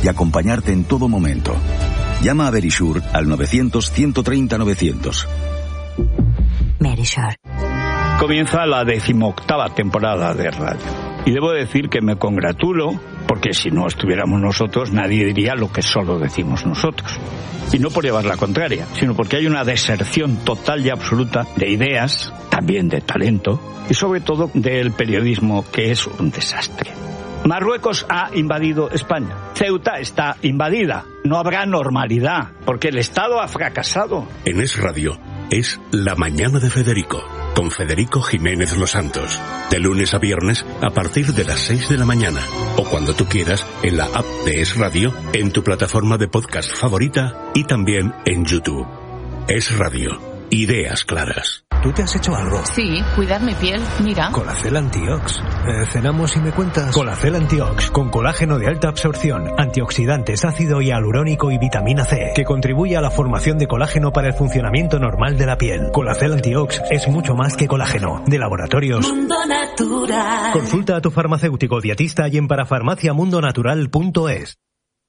y acompañarte en todo momento. Llama a Verisure al 900-130-900. Verisure. Comienza la 18ª temporada de radio. Y debo decir que me congratulo, porque si no estuviéramos nosotros, nadie diría lo que solo decimos nosotros. Y no por llevar la contraria, sino porque hay una deserción total y absoluta de ideas, también de talento, y sobre todo del periodismo, que es un desastre. Marruecos ha invadido España. Ceuta está invadida. No habrá normalidad, porque el Estado ha fracasado. En Es Radio es La Mañana de Federico, con Federico Jiménez Los Santos. De lunes a viernes a partir de las 6 de la mañana. O cuando tú quieras, en la app de Es Radio, en tu plataforma de podcast favorita y también en YouTube. Es Radio. Ideas claras. ¿Tú te has hecho algo? Sí, cuidar mi piel, mira. Colacel Antiox. Cenamos y me cuentas. Colacel Antiox, con colágeno de alta absorción, antioxidantes, ácido hialurónico y vitamina C, que contribuye a la formación de colágeno para el funcionamiento normal de la piel. Colacel Antiox es mucho más que colágeno. De Laboratorios Mundo Natural. Consulta a tu farmacéutico dietista y en parafarmaciamundonatural.es.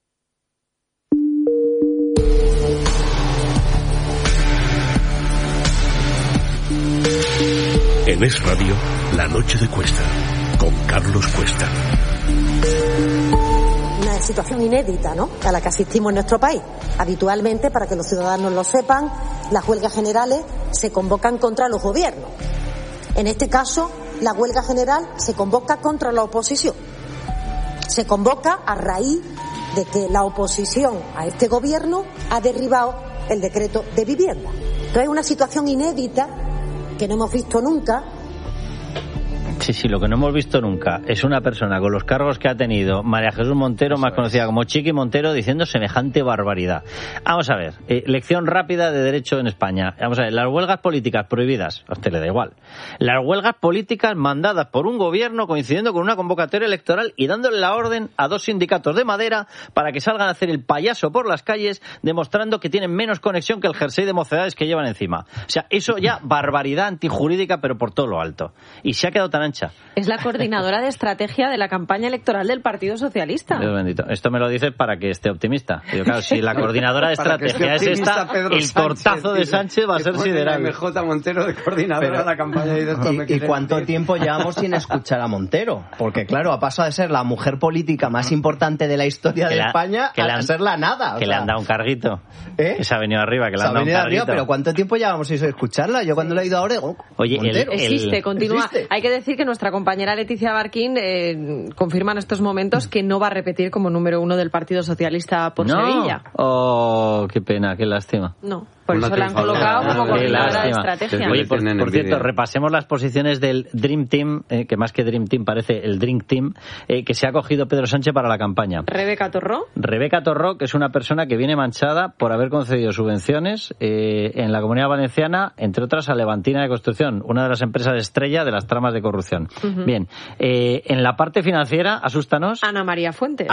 En Es Radio, La Noche de Cuesta, con Carlos Cuesta. Una situación inédita, ¿no?, a la que asistimos en nuestro país. Habitualmente, para que los ciudadanos lo sepan, las huelgas generales se convocan contra los gobiernos. En este caso, la huelga general se convoca contra la oposición. Se convoca a raíz de que la oposición a este gobierno ha derribado el decreto de vivienda. Entonces, es una situación inédita que no hemos visto nunca. Sí, lo que no hemos visto nunca es una persona con los cargos que ha tenido María Jesús Montero, más conocida como Chiqui Montero, diciendo semejante barbaridad. Vamos a ver, lección rápida de derecho en España. Vamos a ver, las huelgas políticas prohibidas, a usted le da igual. Las huelgas políticas mandadas por un gobierno coincidiendo con una convocatoria electoral y dándole la orden a 2 sindicatos de madera para que salgan a hacer el payaso por las calles, demostrando que tienen menos conexión que el jersey de mocedades que llevan encima. O sea, eso ya barbaridad antijurídica, pero por todo lo alto. Y se ha quedado tan ancha. Es la coordinadora de estrategia de la campaña electoral del Partido Socialista. Dios bendito. Esto me lo dices para que esté optimista. Yo, claro, si la coordinadora de estrategia es esta, Pedro el tortazo de Sánchez va a ser sideral. MJ Montero de coordinadora de la campaña. ¿Y cuánto tiempo llevamos sin escuchar a Montero? Porque, claro, ha pasado de ser la mujer política más importante de la historia de España a ser la nada. Que le han dado un carguito. Que se ha venido arriba, que le han dado un carguito. Pero ¿cuánto tiempo llevamos sin escucharla? Yo cuando le he ido ahora... Oye, continúa. Existe. Hay que decir que nuestra compañera Leticia Barquín confirma en estos momentos que no va a repetir como número 1 del Partido Socialista por Sevilla. Oh, qué pena, qué lástima. No. Por eso la han colocado como coordinadora de estrategia. Oye, por cierto, repasemos las posiciones del Dream Team, que más que Dream Team parece el Drink Team, que se ha cogido Pedro Sánchez para la campaña. Rebeca Torró, que es una persona que viene manchada por haber concedido subvenciones en la Comunidad Valenciana, entre otras a Levantina de Construcción, una de las empresas estrella de las tramas de corrupción. Uh-huh. Bien, en la parte financiera, asústanos. Ana María Fuentes.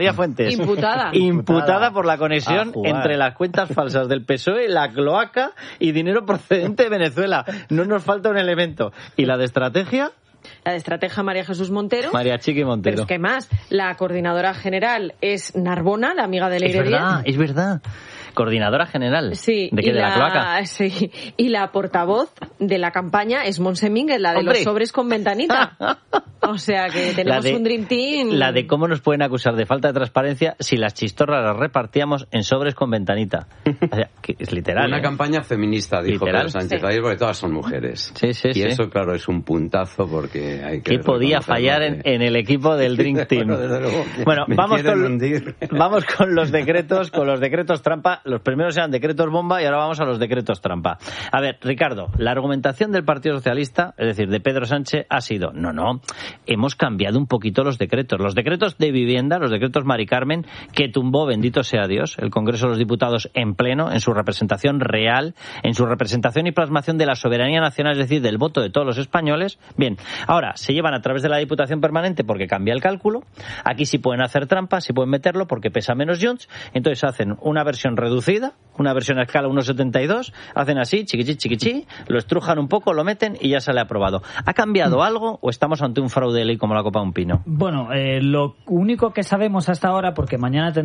Imputada por la conexión entre las cuentas falsas del PSOE, la cloaca y dinero procedente de Venezuela. No nos falta un elemento. ¿Y la de estrategia? La de estrategia María Jesús Montero. María Chiqui Montero. Pero es que más, la coordinadora general es Narbona, la amiga de Leire Díez. Es verdad. Coordinadora general. Sí. ¿De qué? ¿De la cloaca? Sí. Y la portavoz de la campaña es Montse Mínguez, la de los sobres con ventanita. O sea que tenemos un Dream Team. La de cómo nos pueden acusar de falta de transparencia si las chistorras las repartíamos en sobres con ventanita. O sea, que es literal. Una campaña feminista, dijo Pedro Sánchez ayer, porque todas son mujeres. Sí. Y eso, claro, es un puntazo porque hay que... ¿Qué podía fallar en el equipo del Dream Team? Bueno, vamos con los decretos trampa. Los primeros eran decretos bomba y ahora vamos a los decretos trampa. A ver, Ricardo, la argumentación del Partido Socialista, es decir, de Pedro Sánchez, ha sido, no, hemos cambiado un poquito los decretos. Los decretos de vivienda, los decretos Mari Carmen, que tumbó, bendito sea Dios, el Congreso de los Diputados en pleno, en su representación real, en su representación y plasmación de la soberanía nacional, es decir, del voto de todos los españoles. Bien, ahora se llevan a través de la Diputación Permanente porque cambia el cálculo. Aquí sí pueden hacer trampa, sí pueden meterlo porque pesa menos Junts. Entonces hacen una versión reducida, una versión a escala 1,72, hacen así, chiquichi, lo estrujan un poco, lo meten y ya sale aprobado. ¿Ha cambiado algo o estamos ante un fraude de ley como la copa de un pino? Bueno, lo único que sabemos hasta ahora, porque mañana